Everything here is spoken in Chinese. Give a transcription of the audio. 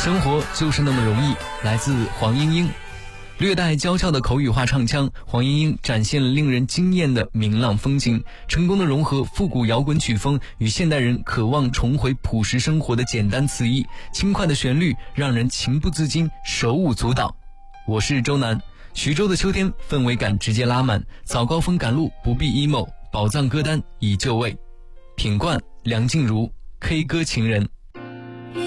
生活就是那么容易，来自黄莺莺。略带娇俏的口语化唱腔，黄莺莺展现了令人惊艳的明朗风景，成功的融合复古摇滚曲风与现代人渴望重回朴实生活的简单词意，轻快的旋律让人情不自禁，手舞足蹈。我是周南，徐州的秋天氛围感直接拉满，早高峰赶路不必 emo， 宝藏歌单已就位。品冠、梁静茹 K 歌情人。